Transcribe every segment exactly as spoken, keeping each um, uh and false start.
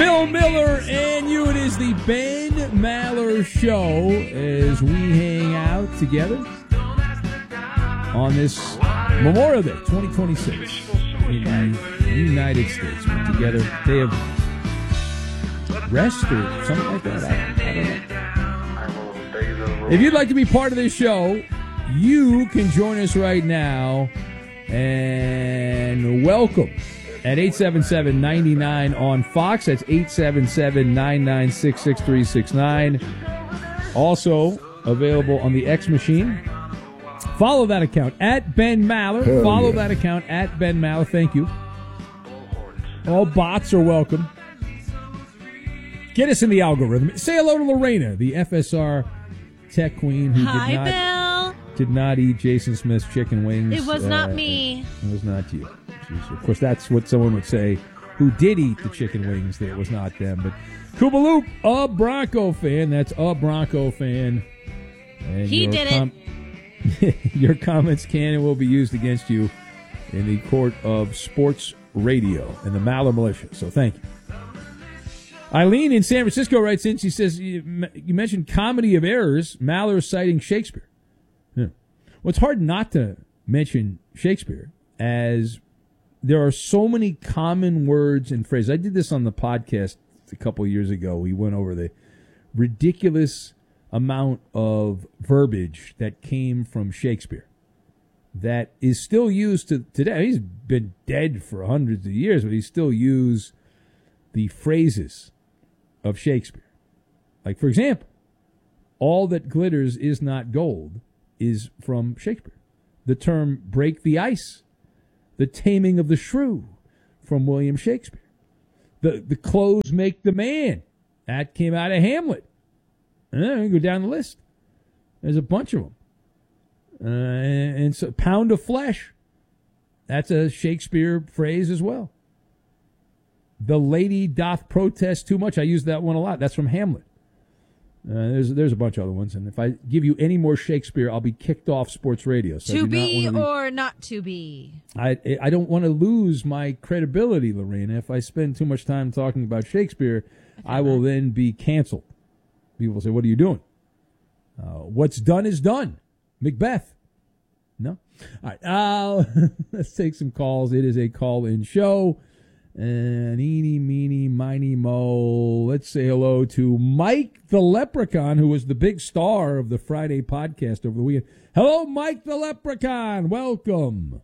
Bill Miller and you. It is the Ben Maller Show as we hang out together on this Memorial Day twenty twenty-six in the United States. We're together, day of rest or something like that. I, I don't know. If you'd like to be part of this show, you can join us right now and welcome at eight seven seven, nine nine on Fox. That's eight seven seven, nine nine six, six three six nine. Also available on the X Machine. Follow that account at Ben Maller. Hell Follow yeah. that account at Ben Maller. Thank you. All bots are welcome. Get us in the algorithm. Say hello to Lorena, the F S R tech queen who Hi, did not Bill. did not eat Jason Smith's chicken wings. It was uh, not me. It was not you. Jeez, of course, that's what someone would say who did eat the chicken wings, that it was not them. But Koopaloop, a Bronco fan. That's a Bronco fan. And he did com- it. Your comments can and will be used against you in the court of sports radio and the Maller Militia. So thank you. Eileen in San Francisco writes in. She says, you, you mentioned comedy of errors, Maller citing Shakespeare. Yeah. Well, it's hard not to mention Shakespeare, as there are so many common words and phrases. I did this on the podcast a couple of years ago. We went over the ridiculous amount of verbiage that came from Shakespeare that is still used to today. He's been dead for hundreds of years, but he still uses the phrases of Shakespeare. Like, for example, all that glitters is not gold is from Shakespeare. The term break the ice, the taming of the shrew, from William Shakespeare. The the clothes make the man, that came out of Hamlet. And then we go down the list. There's a bunch of them. Uh, and, and so, pound of flesh, that's a Shakespeare phrase as well. The lady doth protest too much. I use that one a lot. That's from Hamlet. Uh, there's there's a bunch of other ones, and if I give you any more Shakespeare, I'll be kicked off sports radio. So to be not or not to be. I I don't want to lose my credibility, Lorena. If I spend too much time talking about Shakespeare, I, I will that. then be canceled. People will say, "What are you doing?" Uh, what's done is done. Macbeth. No. All right. Uh, let's take some calls. It is a call-in show. And eeny, meeny, miny, mo. Let's say hello to Mike the Leprechaun, who was the big star of the Friday podcast over the weekend. Hello, Mike the Leprechaun. Welcome.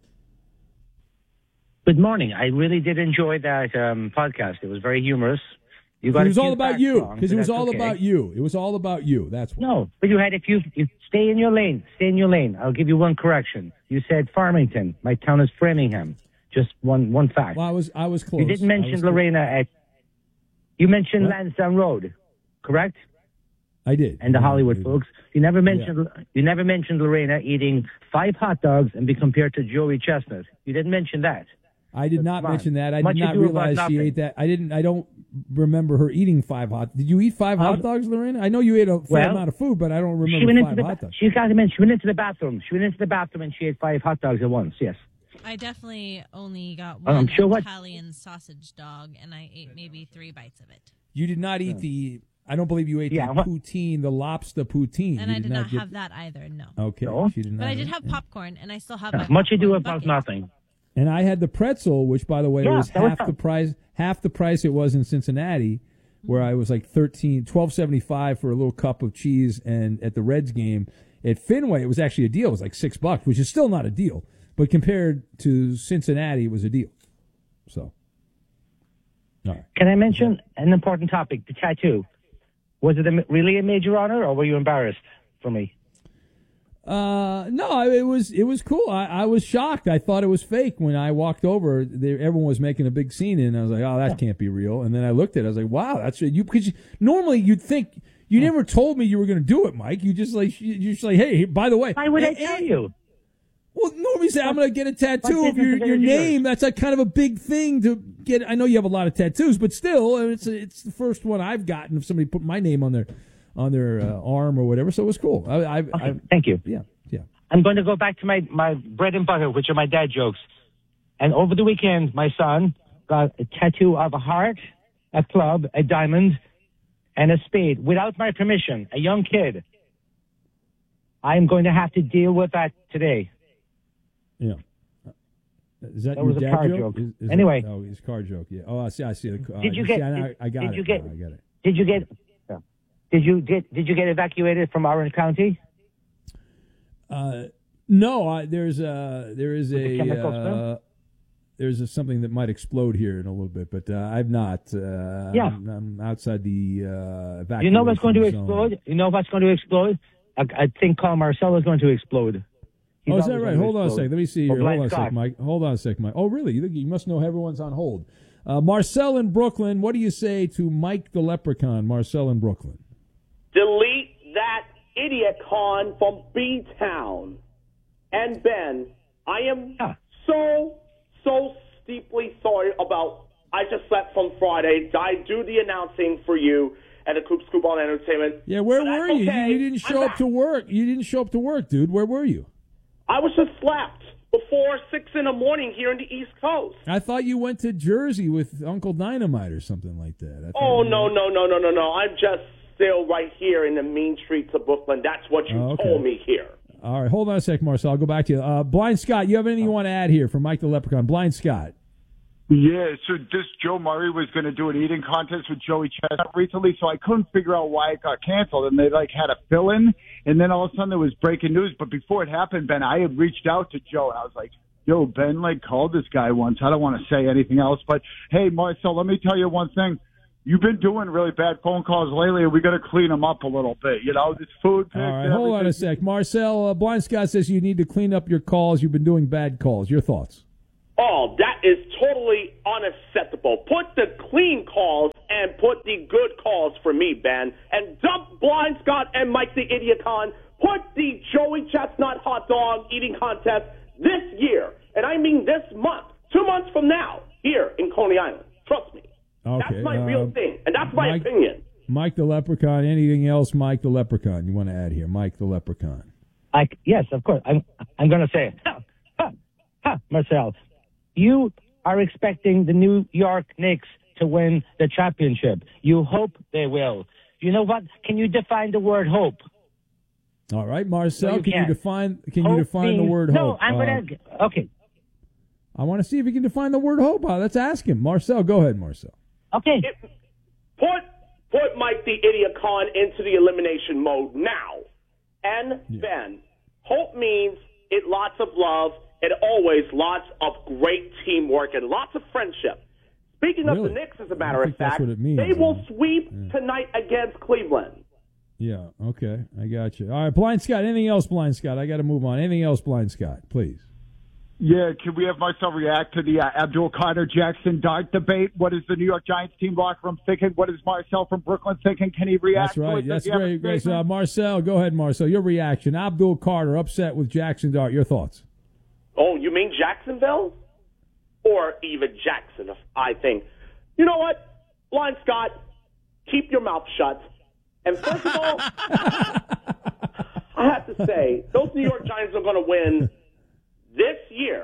Good morning. I really did enjoy that um, podcast. It was very humorous. You got it was all about you, because it was all okay. about you. It was all about you. That's why. No, but you had, if you, you stay in your lane, stay in your lane. I'll give you one correction. You said Farmington. My town is Framingham. Just one one fact. Well, I was I was close. You didn't mention Lorena at. You mentioned what? Lansdowne Road, correct? I did. And the I Hollywood did. folks. You never mentioned. Yeah. You never mentioned Lorena eating five hot dogs and be compared to Joey Chestnut. You didn't mention that. I did not Come mention on. that. I Much did not ado about realize she nothing. ate that. I didn't. I don't remember her eating five hot. Did you eat five hot Um, dogs, Lorena? I know you ate a fair well, amount of food, but I don't She remember went into five the. hot dogs. She got to mention. She went into the bathroom. She went into the bathroom and she ate five hot dogs at once. Yes. I definitely only got Oh, I'm one sure what- Italian sausage dog, and I ate maybe three bites of it. You did not eat the. I don't believe you ate Yeah, the what- poutine, the lobster poutine. And You I did not get- have that either, no. Okay, No? she did not. But I did eat- have yeah. popcorn, and I still have my Much ado popcorn about bucket. nothing. And I had the pretzel, which, by the way, Yeah, was that was half the fun. price. Half the price it was in Cincinnati, where I was like thirteen, twelve seventy five for a little cup of cheese, and at the Reds game at Fenway, it was actually a deal. It was like six bucks, which is still not a deal, but compared to Cincinnati, it was a deal. So, all right. Can I mention an important topic? The tattoo. Was it a, really a major honor, or were you embarrassed for me? Uh, no, it was it was cool. I, I was shocked. I thought it was fake when I walked over. They, everyone was making a big scene, and I was like, "Oh, that can't be real." And then I looked at it. I was like, "Wow, that's you." Because you, normally you'd think you Hmm. never told me you were going to do it, Mike. You just like you you just like, "Hey, by the way." Why would I and- tell and- you? Well, normally say I'm going to get a tattoo what of your, business your is it name. That's like kind of a big thing to get. I know you have a lot of tattoos, but still, it's it's the first one I've gotten if somebody put my name on their on their uh, arm or whatever. So it was cool. I, I, Okay, I thank you. yeah, yeah. I'm going to go back to my, my bread and butter, which are my dad jokes. And over the weekend, my son got a tattoo of a heart a club, a diamond, and a spade without my permission, a young kid, I'm going to have to deal with that today. Yeah. Is that, That your was a dad car joke? joke. Is, is Anyway. That, oh, his car joke. Yeah. Oh, I see. I see. The, uh, Did you see, get? I, Did, I got did it. you get? Oh, I get it. Did you get? Did you get? Did you get evacuated from Orange County? Uh, no, I, there's a there is With the a chemical uh, spill? there's a, something that might explode here in a little bit, but uh, I've not. Uh, Yeah. I'm, I'm outside the uh, evacuation. You know what's going to zone. explode? You know what's going to explode? A, a thing called Marcel is going to explode. He's Oh, is that always right? going to Hold on a explode. second. Let me see Or here. Hold Blind on a Scott. second, Mike. Hold on a second, Mike. Oh, really? You, think you must know everyone's on hold. Uh, Marcel in Brooklyn, what do you say to Mike the Leprechaun? Marcel in Brooklyn. Delete that idiot con from B-Town. And Ben, I am Yeah. so, so steeply sorry about, I just slept from Friday. I do the announcing for you at the Coop Scoop on Entertainment. Yeah, where But were that's you? okay. You, you didn't show I'm up to back. work. You didn't show up to work, dude. Where were you? I was just slept before six in the morning here in the East Coast. I thought you went to Jersey with Uncle Dynamite or something like that. I thought Oh, you- no, no, no, no, no, no. I'm just still right here in the mean streets of Brooklyn. That's what you Oh, okay. told me here. All right, hold on a sec, Marcel. I'll go back to you. Uh, Blind Scott, you have anything you want to add here for Mike the Leprechaun? Blind Scott. Yeah, so this Joe Murray was going to do an eating contest with Joey Chestnut recently, so I couldn't figure out why it got canceled. And they like had a fill-in, and then all of a sudden there was breaking news. But before it happened, Ben, I had reached out to Joe, and I was like, "Yo, Ben, like called this guy once. I don't want to say anything else, but hey, Marcel, let me tell you one thing. You've been doing really bad phone calls lately, and we got to clean them up a little bit. You know, this food. All right, hold on a sec. Marcel, uh, Blind Scott says you need to clean up your calls. You've been doing bad calls. Your thoughts? Oh, that is totally unacceptable. Put the clean calls and put the good calls for me, Ben. And dump Blind Scott and Mike the Idiocon. Put the Joey Chestnut hot dog eating contest this year. And I mean this month. Two months from now, here in Coney Island. Trust me. Okay, That's my uh, real thing. And that's my Mike- opinion. Mike the Leprechaun. Anything else, Mike the Leprechaun? You want to add here, Mike the Leprechaun? I, yes, of course. I'm, I'm going to say it. Ha, ha, ha, Marcel, you are expecting the New York Knicks to win the championship. You hope they will. You know what? Can you define the word hope? All right, Marcel, No, you can you can't. define? Can Hope you define the means- word no, hope? I'm Uh, going to. Okay. I want to see if he can define the word hope. Uh, let's ask him. Marcel, go ahead, Marcel. Okay. It, put put Mike the Idiocon into the elimination mode now. And Ben, hope means it lots of love and always lots of great teamwork and lots of friendship. Speaking of Really? the Knicks, as a I matter of think that's fact, what it means, they will man. sweep tonight against Cleveland. Yeah, okay. I got you. All right, Blind Scott, anything else, Blind Scott? I got to move on. Anything else, Blind Scott, please? Yeah, can we have Marcel react to the uh, Abdul Qadir Jackson Dart debate? What is the New York Giants team locker room thinking? What is Marcel from Brooklyn thinking? Can he react That's right. to it? Does That's he have a great. great. So, uh, statement? Marcel, go ahead, Marcel. Your reaction. Abdul Carter upset with Jackson Dart. Your thoughts? Oh, you mean Jacksonville? Or even Jackson, I think. You know what? Blind Scott, keep your mouth shut. And first of all, I have to say, those New York Giants are going to win this year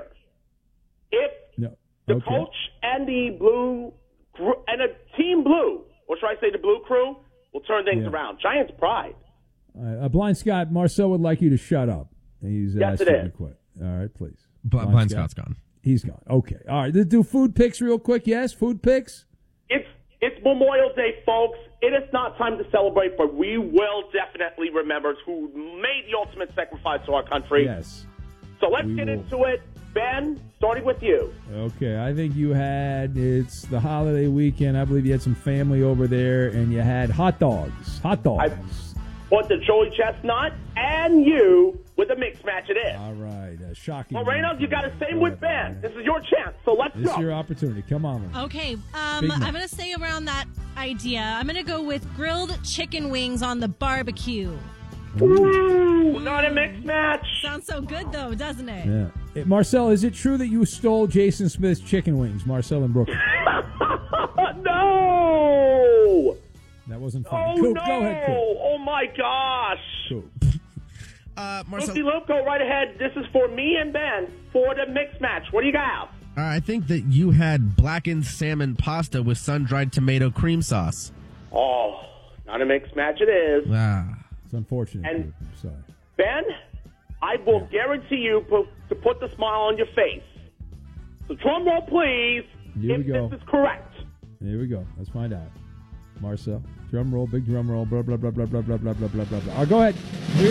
if No. the Okay. coach and the blue crew, and a team blue, or should I say the blue crew, will turn things Yeah. around. Giants pride. Uh, uh, Blind Scott, Marcel would like you to shut up. He's Yes, asked it you is. to quit. All right, please. Bl- Blind Blind Scott. Scott's gone. He's gone. Okay. All right. Let's do food picks real quick. Yes, food picks. It's it's Memorial Day, folks. It is not time to celebrate, but we will definitely remember who made the ultimate sacrifice to our country. Yes. So let's We get will. into it. Ben, starting with you. Okay. I think you had, it's the holiday weekend. I believe you had some family over there, and you had hot dogs. Hot dogs. Put the Joey Chestnut and you with a mixed match it is. All right. Uh, shocking. Well, Reynolds, you got the same with Ben. This is your chance, so let's This go. is your opportunity. Come on. Lynn. Okay, um, Big Mac. I'm going to stay around that idea. I'm going to go with grilled chicken wings on the barbecue. Ooh, not a mixed match. Sounds so good, though, doesn't it? Yeah. Hey, Marcel, is it true that you stole Jason Smith's chicken wings? Marcel in Brooklyn. No! That wasn't funny. Oh, Coop, no! go ahead, Coop. Oh, my gosh. Coop. Uh, Marcel, Lucy Luke, go right ahead. This is for me and Ben for the mixed match. What do you got? Uh, I think that you had blackened salmon pasta with sun-dried tomato cream sauce. Oh, not a mixed match it is. Ah. It's unfortunate. And- I'm sorry. Ben, I will guarantee you pu- to put the smile on your face. So drum roll, please, Here if we go. this is correct. Here we go. Let's find out. Marcel, drum roll, big drum roll, blah, blah, blah, blah, blah, blah, blah, blah, blah, blah, blah. All right, go ahead. Rear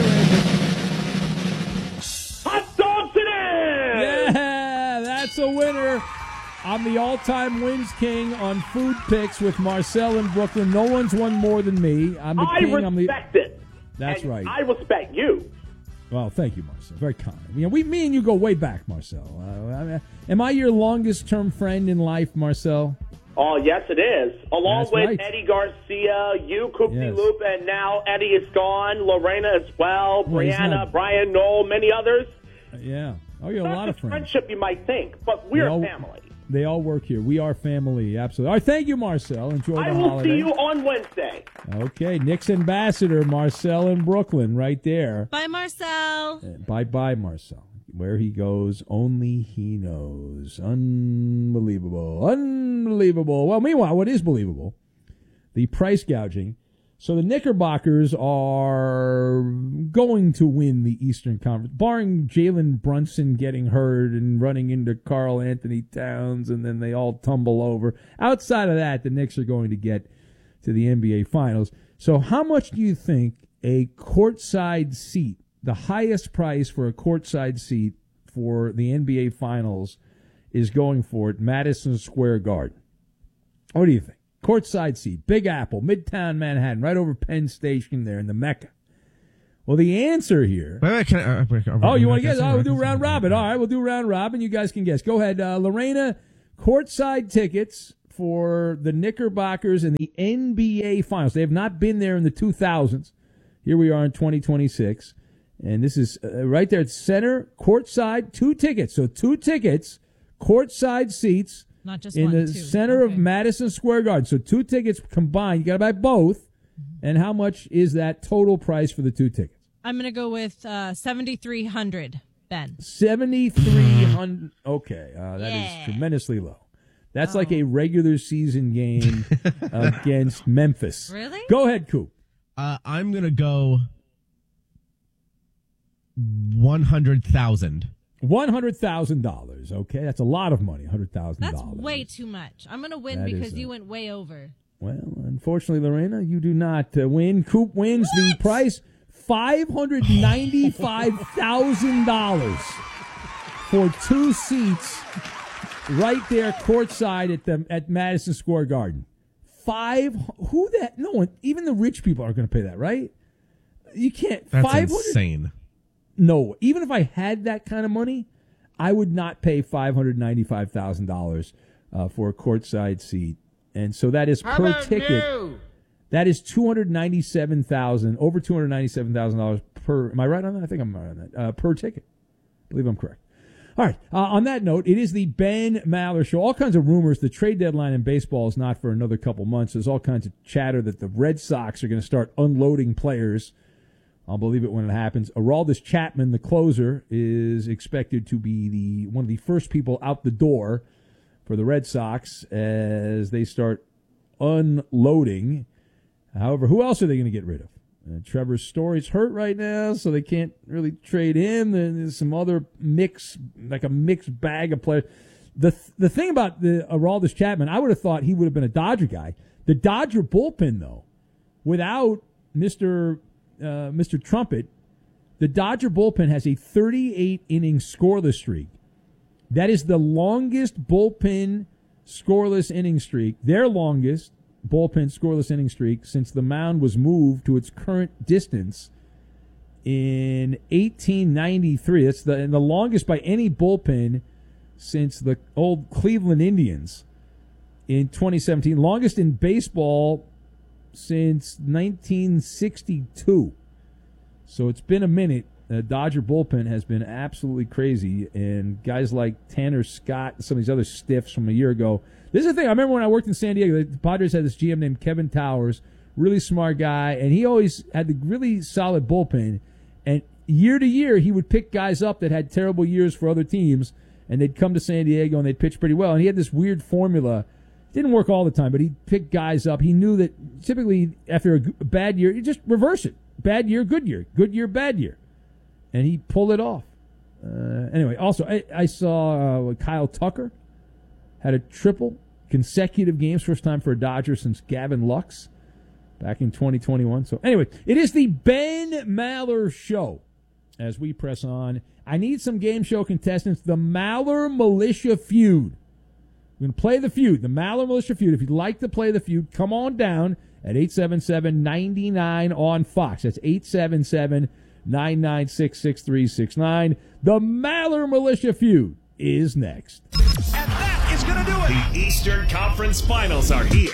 Hot dogs it is! Yeah, that's a winner. I'm the all-time wins king on food picks with Marcel in Brooklyn. No one's won more than me. I'm the I king. I'm the. respect it. That's And right. I respect you. Well, thank you, Marcel. Very kind. You know, we, me and you go way back, Marcel. Uh, I- am I your longest-term friend in life, Marcel? Oh, yes, it is. Along That's with right. Eddie Garcia, you, Coopy Yes. Loop, and now Eddie is gone, Lorena as well, Well, he's Brianna, not- Brian, Noel, many others. Uh, yeah. Oh, you're a Not lot of just friends. friendship you might think, but we're They all- family. They all work here. We are family. Absolutely. All right, thank you, Marcel. Enjoy the I will holiday. see you on Wednesday. Okay, Knicks ambassador Marcel in Brooklyn, right there. Bye, Marcel. Bye bye, Marcel. Where he goes, only he knows. Unbelievable. Unbelievable. Well, meanwhile, what is believable? The price gouging. So the Knickerbockers are going to win the Eastern Conference, barring Jalen Brunson getting hurt and running into Karl Anthony Towns, and then they all tumble over. Outside of that, the Knicks are going to get to the N B A Finals. So how much do you think a courtside seat, the highest price for a courtside seat for the N B A Finals, is going for at Madison Square Garden? What do you think? Courtside seat, Big Apple, Midtown Manhattan, right over Penn Station there in the Mecca. Well, the answer here. Wait, wait, can I, uh, wait, are we Oh, you not want to guess? guessing? Oh, we'll do We're round guessing? robin. All right, we'll do round robin. You guys can guess. Go ahead, uh, Lorena. Courtside tickets for the Knickerbockers in the N B A Finals. They have not been there in the two thousands. Here we are in twenty twenty-six, and this is uh, right there at center courtside. Two tickets, so two tickets, courtside seats. Not just in one, the two. center Okay. of Madison Square Garden. So two tickets combined. You got to buy both. And how much is that total price for the two tickets? I'm going to go with uh, seventy-three hundred, Ben. seventy-three hundred. Okay, uh, that is Yeah. tremendously low. That's Oh. like a regular season game against Memphis. Really? Go ahead, Coop. Uh, I'm going to go one hundred thousand. one hundred thousand dollars. Okay, that's a lot of money, one hundred thousand That's dollars. way too much. I'm going to win That because is a- you went way over. Well, unfortunately, Lorena, you do not uh, win. Coop wins the price, five hundred ninety-five thousand dollars for two seats right there courtside at the at Madison Square Garden. Five, who that? No one, even the rich people aren't going to pay that, right? You can't. That's five hundred insane. No, even if I had that kind of money, I would not pay five hundred ninety-five thousand dollars uh, for a courtside seat. And so that is per ticket. That is two hundred ninety-seven thousand dollars, over two hundred ninety-seven thousand dollars per. Am I right on that? I think I'm right on that. Uh, per ticket. I believe I'm correct. All right. Uh, on that note, it is the Ben Maller Show. All kinds of rumors. The trade deadline in baseball is not for another couple months. There's all kinds of chatter that the Red Sox are going to start unloading players. I'll believe it when it happens. Aroldis Chapman, the closer, is expected to be the one of the first people out the door for the Red Sox as they start unloading. However, who else are they going to get rid of? Uh, Trevor Story's hurt right now, so they can't really trade him. And there's some other mix, like a mixed bag of players. The the thing about the Aroldis Chapman, I would have thought he would have been a Dodger guy. The Dodger bullpen, though, without Mister Uh, Mister Trumpet, the Dodger bullpen has a thirty-eight inning scoreless streak. That is the longest bullpen scoreless inning streak, their longest bullpen scoreless inning streak since the mound was moved to its current distance in eighteen ninety-three. That's the, and the longest by any bullpen since the old Cleveland Indians in twenty seventeen. Longest in baseball since nineteen sixty-two. So it's been a minute. The Dodger bullpen has been absolutely crazy, and guys like Tanner Scott and some of these other stiffs from a year ago. This is the thing. I remember when I worked in San Diego, the Padres had this G M named Kevin Towers, really smart guy, and he always had the really solid bullpen. And year to year, he would pick guys up that had terrible years for other teams, and they'd come to San Diego and they'd pitch pretty well. And he had this weird formula. It didn't work all the time, but he'd pick guys up. He knew that typically after a bad year, you just reverse it. Bad year, good year. Good year, bad year. And he pulled it off. Uh, anyway, also, I, I saw uh, Kyle Tucker had a triple consecutive games, first time for a Dodger since Gavin Lux back in twenty twenty-one. So anyway, it is the Ben Maller Show as we press on. I need some game show contestants. The Maller Militia Feud. We're going to play the feud, the Maller Militia Feud. If you'd like to play the feud, come on down at eight seven seven, nine nine on Fox. That's eight seven seven, nine nine six, six three six nine. The Maller Militia Feud is next. And that is going to do it. The Eastern Conference Finals are here.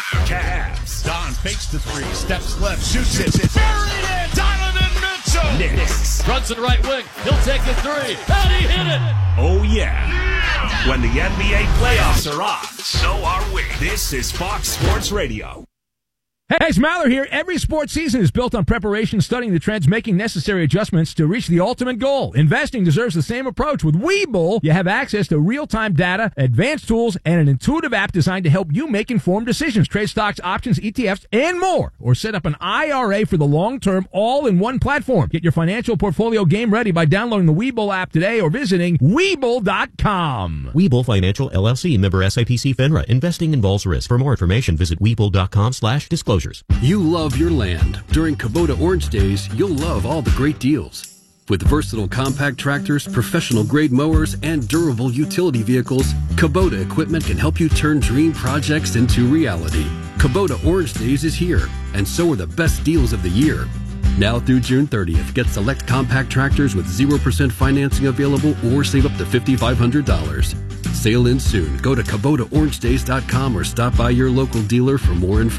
Cavs. Don fakes the three, steps left, shoots it. Buried it. Donovan Mitchell. Knicks. Runs to the right wing. He'll take the three. And he hit it. Oh, yeah. When the N B A playoffs are on, so are we. This is Fox Sports Radio. Hey, it's Maller here. Every sports season is built on preparation, studying the trends, making necessary adjustments to reach the ultimate goal. Investing deserves the same approach. With Webull, you have access to real-time data, advanced tools, and an intuitive app designed to help you make informed decisions. Trade stocks, options, E T Fs, and more. Or set up an I R A for the long term, all in one platform. Get your financial portfolio game ready by downloading the Webull app today or visiting Webull dot com. Webull Financial, L L C, member S I P C FINRA. Investing involves risk. For more information, visit Webull dot com slash disclosures. You love your land. During Kubota Orange Days, you'll love all the great deals. With versatile compact tractors, professional-grade mowers, and durable utility vehicles, Kubota equipment can help you turn dream projects into reality. Kubota Orange Days is here, and so are the best deals of the year. Now through June thirtieth, get select compact tractors with zero percent financing available or save up to five thousand five hundred dollars. Sail in soon. Go to Kubota Orange Days dot com or stop by your local dealer for more information.